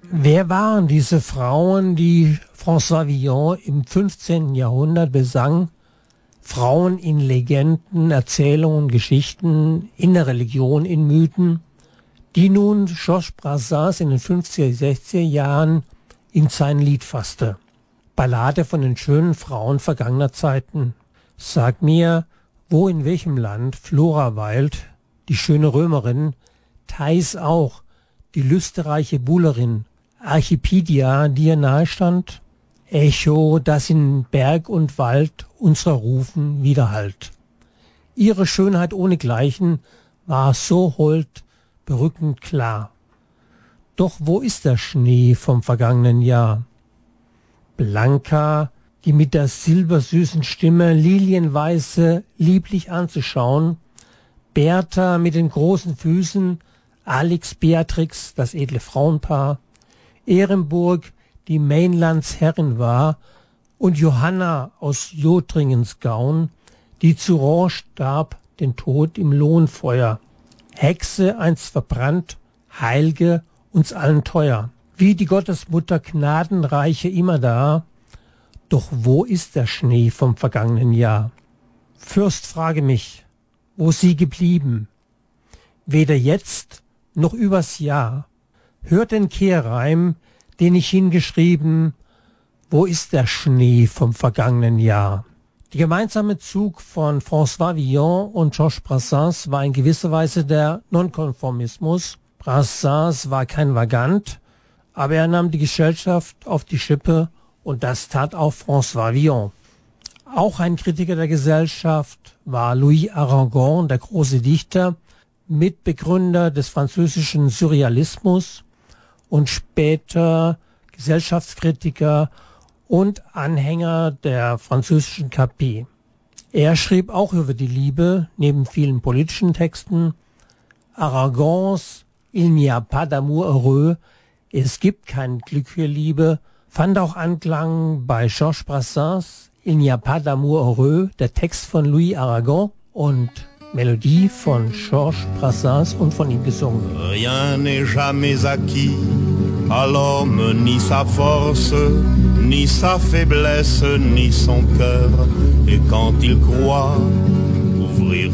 Wer waren diese Frauen, die François Villon im 15. Jahrhundert besang? Frauen in Legenden, Erzählungen, Geschichten, in der Religion, in Mythen, die nun Georges Brassens in den 50er, 60er Jahren in sein Lied fasste. Ballade von den schönen Frauen vergangener Zeiten. Sag mir, wo in welchem Land Flora weilt, die schöne Römerin, Thais auch, die lüsterreiche Buhlerin, Archipedia, die ihr nahe stand, Echo, das in Berg und Wald unserer Rufen widerhallt. Ihre Schönheit ohnegleichen war so hold, berückend klar. Doch wo ist der Schnee vom vergangenen Jahr? Blanca, die mit der silbersüßen Stimme lilienweiße lieblich anzuschauen, Bertha mit den großen Füßen, Alex Beatrix, das edle Frauenpaar, Ehrenburg, die Mainlands Herrin war, und Johanna aus Lothringens Gaun, die zu Rouen starb, den Tod im Lohnfeuer. Hexe einst verbrannt, Heilge uns allen teuer. Wie die Gottesmutter Gnadenreiche immer da, doch wo ist der Schnee vom vergangenen Jahr? Fürst, frage mich, wo sie geblieben? Weder jetzt noch übers Jahr. Hört den Kehrreim, den ich hingeschrieben, wo ist der Schnee vom vergangenen Jahr? Der gemeinsame Zug von François Villon und Georges Brassens war in gewisser Weise der Nonkonformismus. Brassens war kein Vagant, aber er nahm die Gesellschaft auf die Schippe und das tat auch François Villon. Auch ein Kritiker der Gesellschaft war Louis Aragon, der große Dichter, Mitbegründer des französischen Surrealismus und später Gesellschaftskritiker und Anhänger der französischen KP. Er schrieb auch über die Liebe, neben vielen politischen Texten. Aragons Il n'y a pas d'amour heureux, es gibt kein Glück für Liebe, fand auch Anklang bei Georges Brassens, Il n'y a pas d'amour heureux, der Text von Louis Aragon und Melodie von Georges Brassens und von ihm gesungen. Rien n'est jamais acquis à l'homme, ni sa force, ni sa faiblesse, ni son cœur. Et quand il croit ouvrir